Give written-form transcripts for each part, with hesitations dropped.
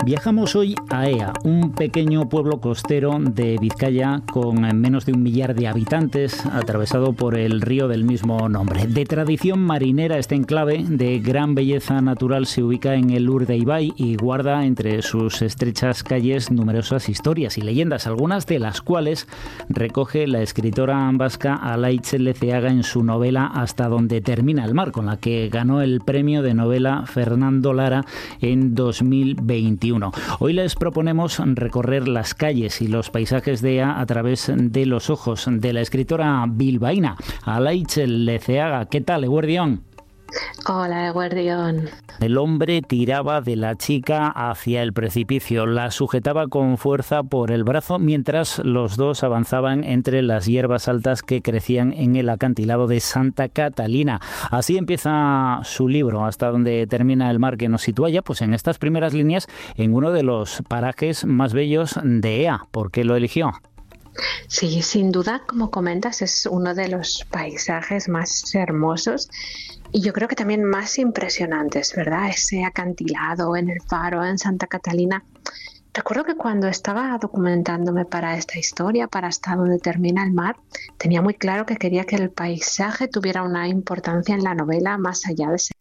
Viajamos hoy a Ea, un pequeño pueblo costero de Vizcaya con menos de 1 millar de habitantes, atravesado por el río del mismo nombre. De tradición marinera, este enclave de gran belleza natural se ubica en el Urdaibai y guarda entre sus estrechas calles numerosas historias y leyendas, algunas de las cuales recoge la escritora vasca Alaitz Lezeaga en su novela Hasta donde termina el mar, con la que ganó el premio de novela Fernando Lara en 2021. Hoy les proponemos recorrer las calles y los paisajes de Ea a través de los ojos de la escritora bilbaína Alaitz Lezeaga. ¿Qué tal, eguerdión? Hola, eguerdión. El hombre tiraba de la chica hacia el precipicio, la sujetaba con fuerza por el brazo mientras los dos avanzaban entre las hierbas altas que crecían en el acantilado de Santa Catalina. Así empieza su libro, Hasta donde termina el mar, que nos sitúa ya pues en estas primeras líneas en uno de los parajes más bellos de Ea. ¿Por qué lo eligió? Sí, sin duda, como comentas, es uno de los paisajes más hermosos y yo creo que también más impresionantes, ¿verdad? Ese acantilado en el faro, en Santa Catalina. Recuerdo que cuando estaba documentándome para esta historia, para Hasta donde termina el mar, tenía muy claro que quería que el paisaje tuviera una importancia en la novela más allá de ser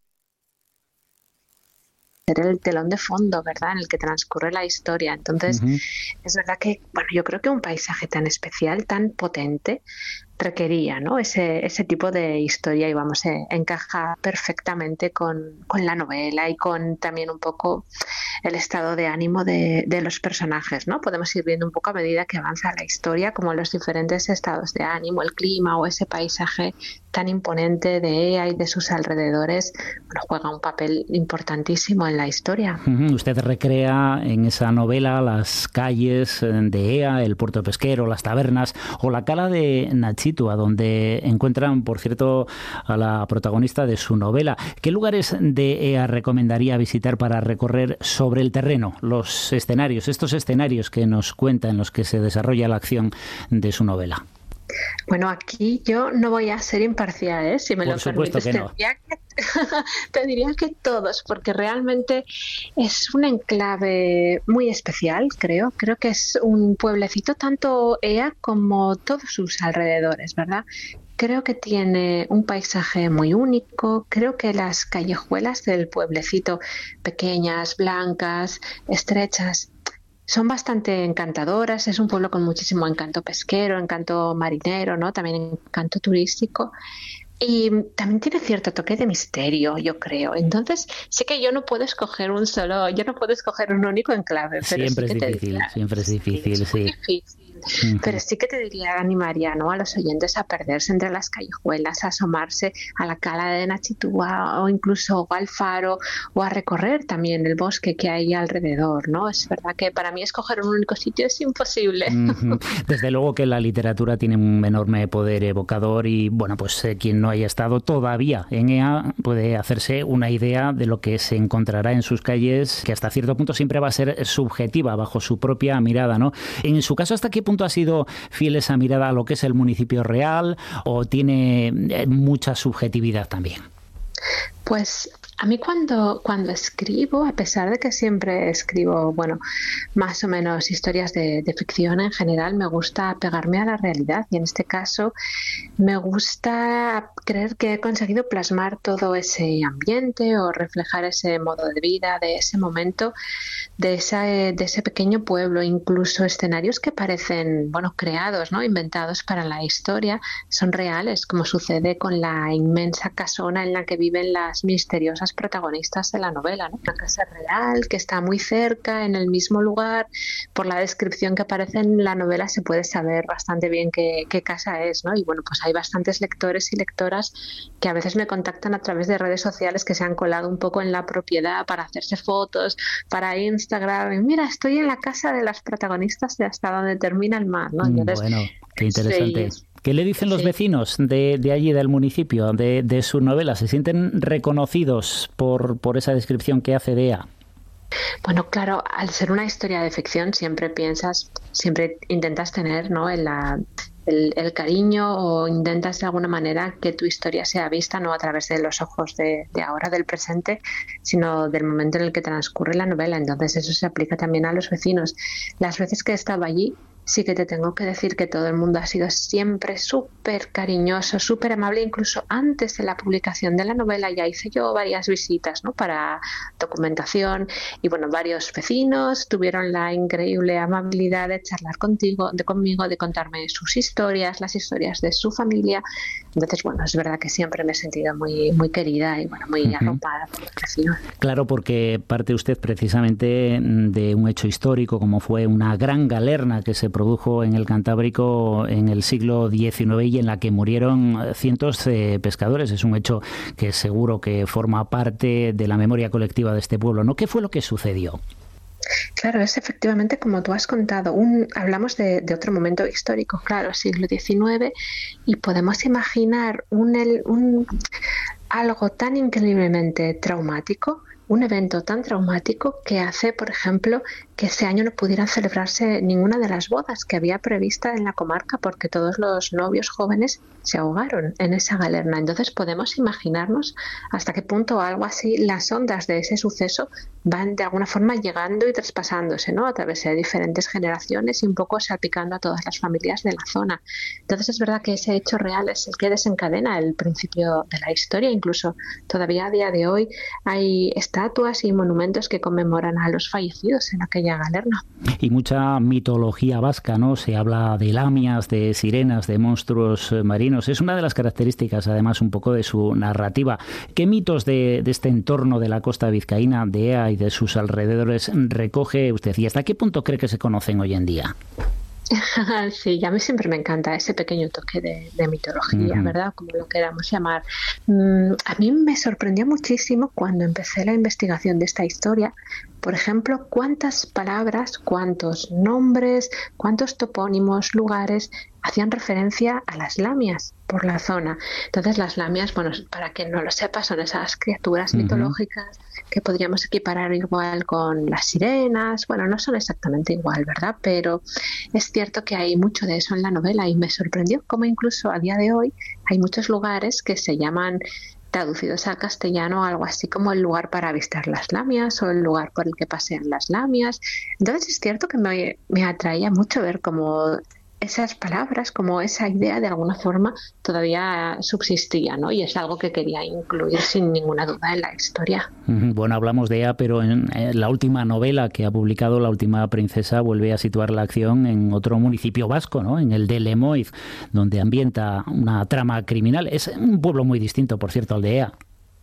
el telón de fondo, ¿verdad?, en el que transcurre la historia. Entonces, es verdad que, bueno, yo creo que un paisaje tan especial, tan potente, requería, ¿no?, ese tipo de historia y vamos, encaja perfectamente con la novela y con también un poco el estado de ánimo de los personajes, ¿no? Podemos ir viendo un poco a medida que avanza la historia como los diferentes estados de ánimo, el clima o ese paisaje tan imponente de Ea y de sus alrededores, bueno, juega un papel importantísimo en la historia. Usted recrea en esa novela las calles de Ea, el puerto pesquero, las tabernas o la cala de Nachitua, donde encuentran, por cierto, a la protagonista de su novela. ¿Qué lugares de Ea recomendaría visitar para recorrer sobre el terreno los escenarios, estos escenarios que nos cuenta, en los que se desarrolla la acción de su novela? Bueno, aquí yo no voy a ser imparcial, ¿eh? Si me lo permites, no. Te diría que todos, porque realmente es un enclave muy especial, creo. Creo que es un pueblecito, tanto Ea como todos sus alrededores, ¿verdad? Creo que tiene un paisaje muy único. Creo que las callejuelas del pueblecito, pequeñas, blancas, estrechas, son bastante encantadoras. Es un pueblo con muchísimo encanto pesquero, encanto marinero, ¿no? También encanto turístico. Y también tiene cierto toque de misterio, yo creo. Entonces, sí que yo no puedo escoger un único enclave. Pero siempre sí es difícil, siempre es difícil, sí. Difícil. Pero sí que te diría, animaría, ¿no?, a los oyentes a perderse entre las callejuelas, a asomarse a la cala de Nachitua o incluso al faro o a recorrer también el bosque que hay alrededor, ¿no? Es verdad que para mí escoger un único sitio es imposible. Desde luego que la literatura tiene un enorme poder evocador y, bueno, pues quien no haya estado todavía en Ea puede hacerse una idea de lo que se encontrará en sus calles, que hasta cierto punto siempre va a ser subjetiva, bajo su propia mirada, ¿no? En su caso, ¿hasta qué punto ha sido fiel esa mirada a lo que es el municipio real o tiene mucha subjetividad también? Pues a mí cuando escribo, a pesar de que siempre escribo, bueno, más o menos historias de ficción en general, me gusta pegarme a la realidad y en este caso me gusta creer que he conseguido plasmar todo ese ambiente o reflejar ese modo de vida de ese momento, de ese pequeño pueblo, incluso escenarios que parecen, bueno, creados, ¿no?, inventados para la historia, son reales, como sucede con la inmensa casona en la que viven las misteriosas protagonistas de la novela, ¿no? Una casa real que está muy cerca, en el mismo lugar. Por la descripción que aparece en la novela se puede saber bastante bien qué casa es, ¿no? Y bueno, pues hay bastantes lectores y lectoras que a veces me contactan a través de redes sociales que se han colado un poco en la propiedad para hacerse fotos, para Instagram. Y mira, estoy en la casa de las protagonistas de Hasta donde termina el mar, ¿no? Entonces, bueno, qué interesante. Sí. ¿Qué le dicen los vecinos de allí, del municipio, de su novela? ¿Se sienten reconocidos por esa descripción que hace de Ea? Bueno, claro, al ser una historia de ficción siempre intentas tener, ¿no?, el cariño, o intentas de alguna manera que tu historia sea vista no a través de los ojos de ahora, del presente, sino del momento en el que transcurre la novela. Entonces eso se aplica también a los vecinos. Las veces que he estado allí, sí que te tengo que decir que todo el mundo ha sido siempre súper cariñoso, súper amable. Incluso antes de la publicación de la novela ya hice yo varias visitas, ¿no?, para documentación, y bueno, varios vecinos tuvieron la increíble amabilidad de charlar conmigo, de contarme sus historias, las historias de su familia. Entonces, bueno, es verdad que siempre me he sentido muy, muy querida y bueno, muy arropada por los vecinos. Claro, porque parte usted precisamente de un hecho histórico como fue una gran galerna que se produjo en el Cantábrico en el siglo XIX y en la que murieron cientos de pescadores. Es un hecho que seguro que forma parte de la memoria colectiva de este pueblo, ¿no? ¿Qué fue lo que sucedió? Claro, es efectivamente como tú has contado. Hablamos de otro momento histórico, claro, siglo XIX, y podemos imaginar algo tan increíblemente traumático, un evento tan traumático que hace, por ejemplo, que ese año no pudieran celebrarse ninguna de las bodas que había prevista en la comarca, porque todos los novios jóvenes se ahogaron en esa galerna. Entonces podemos imaginarnos hasta qué punto algo así, las ondas de ese suceso van de alguna forma llegando y traspasándose, ¿no?, a través de diferentes generaciones y un poco salpicando a todas las familias de la zona. Entonces es verdad que ese hecho real es el que desencadena el principio de la historia. Incluso todavía a día de hoy hay estatuas y monumentos que conmemoran a los fallecidos en aquella galerna. Y mucha mitología vasca, ¿no? Se habla de lamias, de sirenas, de monstruos marinos. Es una de las características, además, un poco de su narrativa. ¿Qué mitos de este entorno de la costa vizcaína, de Ea y de sus alrededores, recoge usted? ¿Y hasta qué punto cree que se conocen hoy en día? Sí, a mí siempre me encanta ese pequeño toque de mitología, ¿verdad? Como lo queramos llamar. A mí me sorprendió muchísimo cuando empecé la investigación de esta historia, por ejemplo, cuántas palabras, cuántos nombres, cuántos topónimos, lugares hacían referencia a las lamias por la zona. Entonces las lamias, bueno, para quien no lo sepa, son esas criaturas mitológicas que podríamos equiparar igual con las sirenas. Bueno, no son exactamente igual, ¿verdad? Pero es cierto que hay mucho de eso en la novela y me sorprendió cómo incluso a día de hoy hay muchos lugares que se llaman, traducidos al castellano, algo así como el lugar para avistar las lamias o el lugar por el que pasean las lamias. Entonces es cierto que me atraía mucho ver cómo esas palabras, como esa idea de alguna forma todavía subsistía, ¿no? Y es algo que quería incluir sin ninguna duda en la historia. Bueno, hablamos de Ea, pero en la última novela que ha publicado, La última princesa, vuelve a situar la acción en otro municipio vasco, ¿no?, en el de Lemoiz, donde ambienta una trama criminal. Es un pueblo muy distinto, por cierto, al de Ea.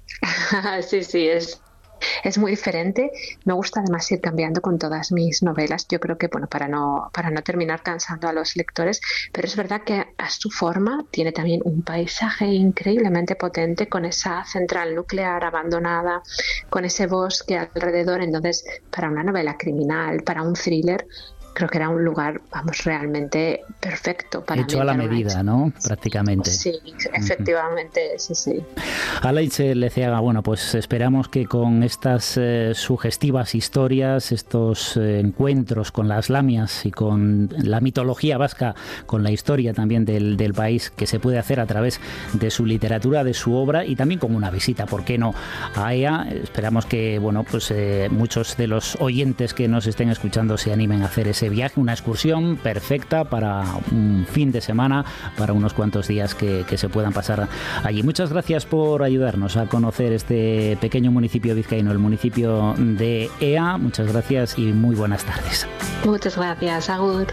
Sí, es muy diferente. Me gusta además ir cambiando con todas mis novelas. Yo creo que, bueno, para no terminar cansando a los lectores, pero es verdad que a su forma tiene también un paisaje increíblemente potente, con esa central nuclear abandonada, con ese bosque alrededor. Entonces, para una novela criminal, para un thriller, creo que era un lugar, vamos, realmente perfecto para hecho a la medida, ¿no? Prácticamente. Sí, efectivamente, sí. Alaitz Leceaga, bueno, pues esperamos que con estas sugestivas historias, estos encuentros con las lamias y con la mitología vasca, con la historia también del país, que se puede hacer a través de su literatura, de su obra, y también con una visita, ¿por qué no?, a Ea. Esperamos que, bueno, pues muchos de los oyentes que nos estén escuchando se animen a hacer ese viaje, una excursión perfecta para un fin de semana, para unos cuantos días que se puedan pasar allí. Muchas gracias por ayudarnos a conocer este pequeño municipio vizcaíno, el municipio de Ea. Muchas gracias y muy buenas tardes. Muchas gracias, agur.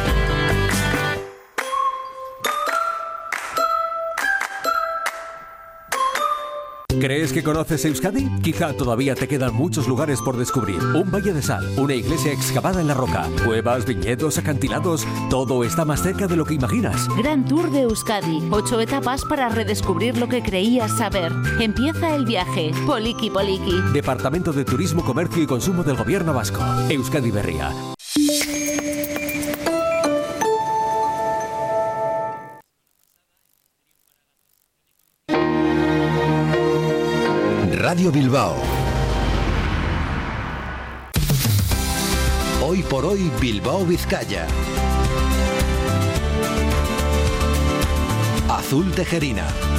¿Crees que conoces Euskadi? Quizá todavía te quedan muchos lugares por descubrir. Un valle de sal, una iglesia excavada en la roca, cuevas, viñedos, acantilados. Todo está más cerca de lo que imaginas. Gran Tour de Euskadi. 8 etapas para redescubrir lo que creías saber. Empieza el viaje. Poliki Poliki. Departamento de Turismo, Comercio y Consumo del Gobierno Vasco. Euskadi Berria. Radio Bilbao. Hoy por hoy Bilbao, Vizcaya. Azul Tejerina.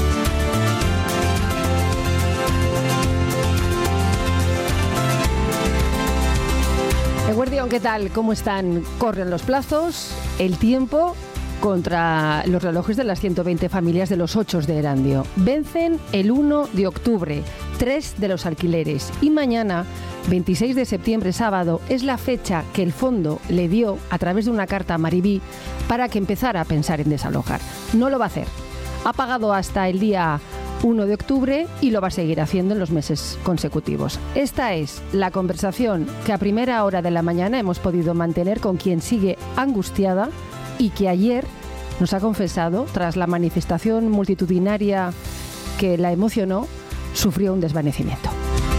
Eguerdión, ¿qué tal? ¿Cómo están? Corren los plazos, el tiempo contra los relojes de las 120 familias de los 8 de Erandio. Vencen el 1 de octubre, 3 de los alquileres. Y mañana, 26 de septiembre, sábado, es la fecha que el fondo le dio a través de una carta a Maribí para que empezara a pensar en desalojar. No lo va a hacer. Ha pagado hasta el día 1 de octubre y lo va a seguir haciendo en los meses consecutivos. Esta es la conversación que a primera hora de la mañana hemos podido mantener con quien sigue angustiada y que ayer nos ha confesado, tras la manifestación multitudinaria que la emocionó, sufrió un desvanecimiento.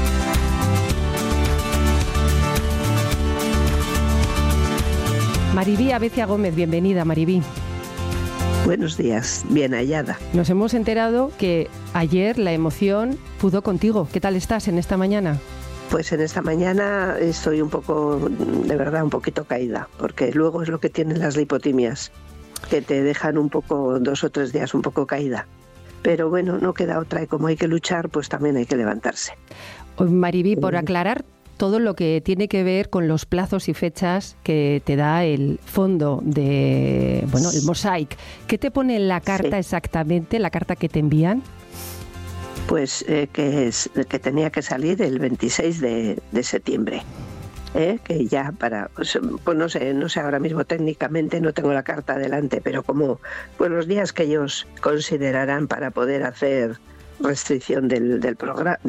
Maribí Abecia Gómez, bienvenida, Maribí. Buenos días, bien hallada. Nos hemos enterado que ayer la emoción pudo contigo. ¿Qué tal estás en esta mañana? Pues en esta mañana estoy un poco, de verdad, un poquito caída, porque luego es lo que tienen las lipotimias, que te dejan un poco, 2 o 3 días un poco caída. Pero bueno, no queda otra y como hay que luchar, pues también hay que levantarse. Maribí, por aclarar todo lo que tiene que ver con los plazos y fechas que te da el fondo de, bueno, el Mosaic. ¿Qué te pone en la carta exactamente, la carta que te envían? Pues que tenía que salir el 26 de septiembre. Que ya pues no sé ahora mismo técnicamente, no tengo la carta delante, pero como pues los días que ellos considerarán para poder hacer restricción del programa,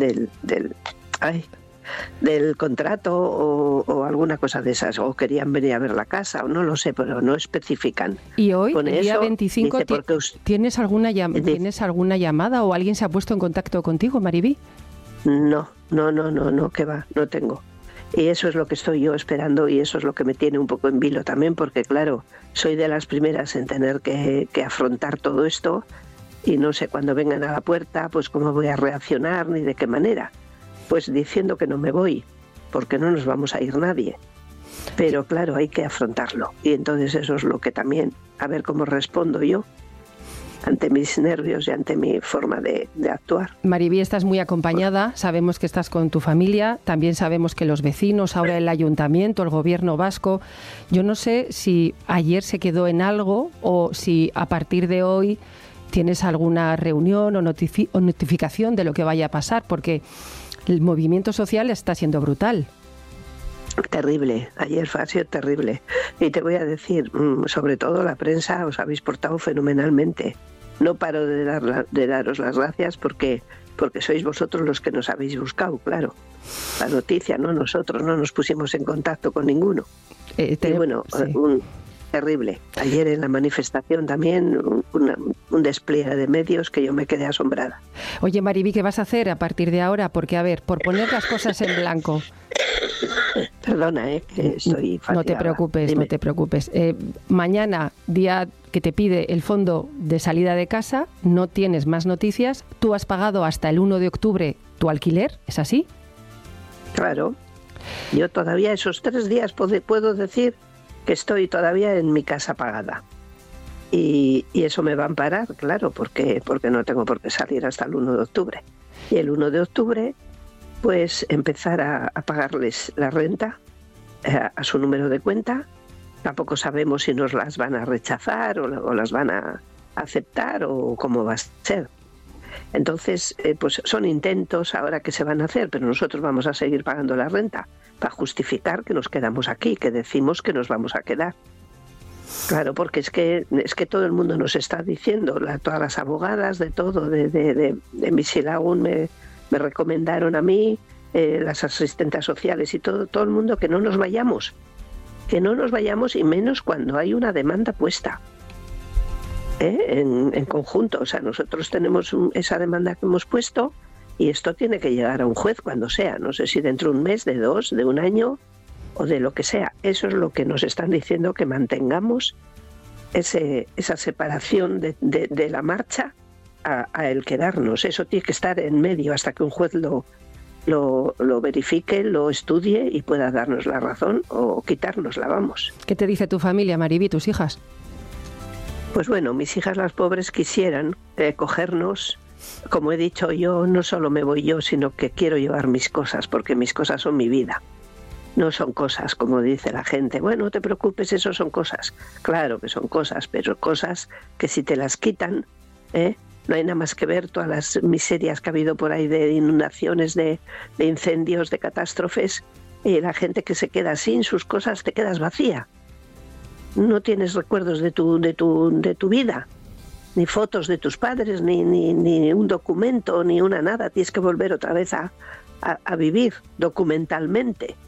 del contrato o alguna cosa de esas, o querían venir a ver la casa, o no lo sé, pero no especifican. Y hoy, con el día eso, 25, ¿tienes alguna llamada o alguien se ha puesto en contacto contigo, Maribí? No, que va, no tengo. Y eso es lo que estoy yo esperando y eso es lo que me tiene un poco en vilo también, porque claro, soy de las primeras en tener que afrontar todo esto y no sé cuando vengan a la puerta, pues cómo voy a reaccionar ni de qué manera. Pues diciendo que no me voy, porque no nos vamos a ir nadie. Pero claro, hay que afrontarlo. Y entonces eso es lo que también, a ver cómo respondo yo ante mis nervios y ante mi forma de actuar. Maribí, estás muy acompañada, sabemos que estás con tu familia, también sabemos que los vecinos, ahora el ayuntamiento, el gobierno vasco. Yo no sé si ayer se quedó en algo o si a partir de hoy tienes alguna reunión o notificación de lo que vaya a pasar, porque el movimiento social está siendo brutal. Terrible, ayer ha sido terrible. Y te voy a decir, sobre todo la prensa os habéis portado fenomenalmente. No paro de daros las gracias porque sois vosotros los que nos habéis buscado, claro. La noticia, no nosotros, no nos pusimos en contacto con ninguno. Y bueno, sí. Terrible. Ayer en la manifestación también un despliegue de medios que yo me quedé asombrada. Oye, Maribí, ¿qué vas a hacer a partir de ahora? Porque, a ver, por poner las cosas en blanco. Perdona, que estoy fatigada. No te preocupes, dime. No te preocupes. Mañana, día que te pide el fondo de salida de casa, no tienes más noticias. Tú has pagado hasta el 1 de octubre tu alquiler, ¿es así? Claro. Yo todavía esos 3 días puedo decir que estoy todavía en mi casa pagada. Y eso me va a amparar, claro, porque no tengo por qué salir hasta el 1 de octubre. Y el 1 de octubre, pues empezar a pagarles la renta a su número de cuenta. Tampoco sabemos si nos las van a rechazar o las van a aceptar o cómo va a ser. Entonces, pues son intentos ahora que se van a hacer, pero nosotros vamos a seguir pagando la renta para justificar que nos quedamos aquí, que decimos que nos vamos a quedar. Claro, porque es que todo el mundo nos está diciendo, todas las abogadas de todo, de Misilagún me recomendaron a mí, las asistentes sociales y todo el mundo que no nos vayamos y menos cuando hay una demanda puesta. En conjunto, o sea, nosotros tenemos esa demanda que hemos puesto y esto tiene que llegar a un juez cuando sea, no sé si dentro de un mes, de 2, de un año o de lo que sea. Eso es lo que nos están diciendo, que mantengamos esa separación de la marcha a el quedarnos. Eso tiene que estar en medio hasta que un juez lo verifique, lo estudie y pueda darnos la razón o quitárnosla, vamos. ¿Qué te dice tu familia, Maribí, tus hijas? Pues bueno, mis hijas las pobres quisieran cogernos. Como he dicho, yo no solo me voy yo, sino que quiero llevar mis cosas, porque mis cosas son mi vida. No son cosas, como dice la gente. Bueno, no te preocupes, eso son cosas. Claro que son cosas, pero cosas que si te las quitan, no hay nada más que ver todas las miserias que ha habido por ahí de inundaciones, de incendios, de catástrofes, y la gente que se queda sin sus cosas, te quedas vacía. No tienes recuerdos de tu vida, ni fotos de tus padres, ni un documento, ni una nada. Tienes que volver otra vez a vivir documentalmente.